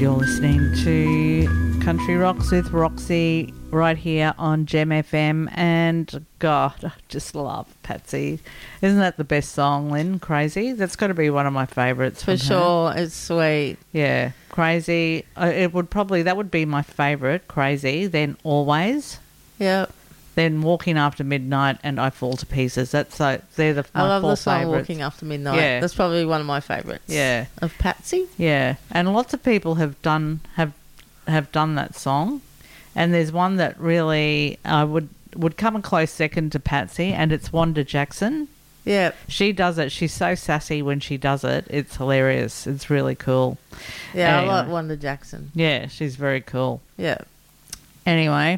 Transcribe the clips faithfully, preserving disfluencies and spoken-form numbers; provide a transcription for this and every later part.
You're listening to Country Rocks with Roxy right here on Gem F M, and God, I just love Patsy. Isn't that the best song, Lynn? Crazy? That's got to be one of my favourites. For sure, it's sweet. Yeah, Crazy. Uh, it would probably, that would be my favourite, Crazy, then Always. Yep. Then Walking After Midnight and I Fall to Pieces. That's so they're the my I love four the song favourites. Walking After Midnight. Yeah. That's probably one of my favourites. Yeah. Of Patsy. Yeah, and lots of people have done have have done that song, and there's one that really uh, would would come a close second to Patsy, and it's Wanda Jackson. Yeah. She does it. She's so sassy when she does it. It's hilarious. It's really cool. Yeah, Anyway. I like Wanda Jackson. Yeah, she's very cool. Yeah. Anyway,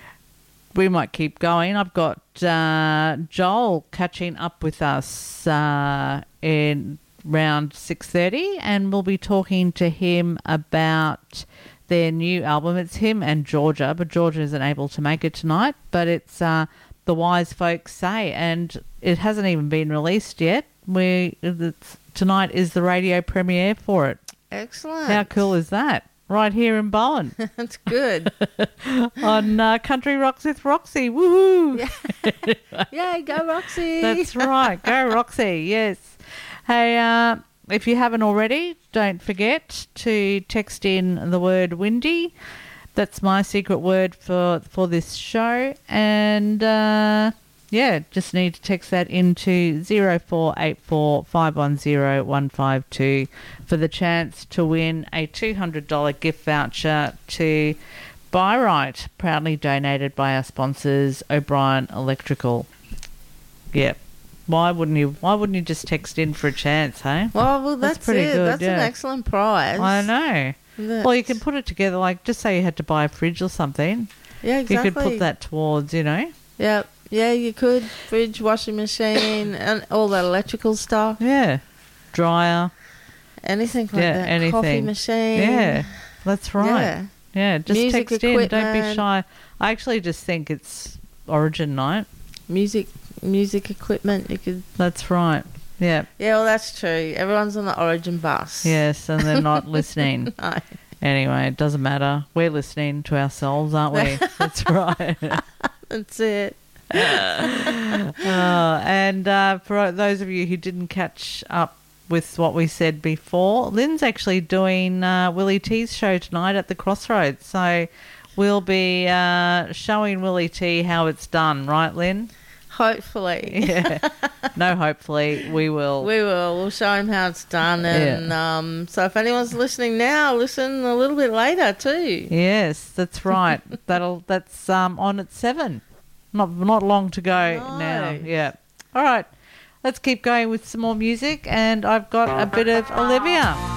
we might keep going. I've got uh, Joel catching up with us uh, in around six thirty, and we'll be talking to him about their new album. It's him and Georgia, but Georgia isn't able to make it tonight, but it's uh, The Wise Folks Say, and it hasn't even been released yet. We it's, tonight is the radio premiere for it. Excellent. How cool is that? Right here in Bowen. That's good. On uh, Country Rocks with Roxy. Woohoo! Yeah. Yay, go Roxy. That's right. Go Roxy, yes. Hey, uh, if you haven't already, don't forget to text in the word windy. That's my secret word for, for this show. And, uh, yeah, just need to text that into zero four eight four five one zero one five two for the chance to win a two hundred dollars gift voucher to Buy Right, proudly donated by our sponsors, O'Brien Electrical. Yep. Why wouldn't you? Why wouldn't you just text in for a chance, hey? Well, well that's, That's pretty it. good, That's yeah. an excellent prize. I know. That's- Well, you can put it together, like, just say you had to buy a fridge or something. Yeah, exactly. You could put that towards, you know. Yeah, yeah, you could. Fridge, washing machine, and all that electrical stuff. Yeah. Dryer. Anything like Yeah, that. anything. Coffee machine. Yeah, that's right. Yeah. Yeah, just Music text in. Don't be equipment. shy. I actually just think it's Origin night. Music, music equipment. You could. That's right. Yeah. Yeah, well, that's true. Everyone's on the Origin bus. Yes, and they're not listening. No. Anyway, it doesn't matter. We're listening to ourselves, aren't we? That's right. That's it. oh, and uh, for those of you who didn't catch up with what we said before, Lynn's actually doing uh, Willie T's show tonight at the Crossroads. So we'll be uh, showing Willie T how it's done, right, Lynn? Hopefully. Yeah. No, hopefully we will. We will. We'll show him how it's done. And Yeah. um, so if anyone's listening now, listen a little bit later too. Yes, that's right. That'll that's um on at seven. Not not long to go No. now. Yeah. All right. Let's keep going with some more music, and I've got a bit of Olivia.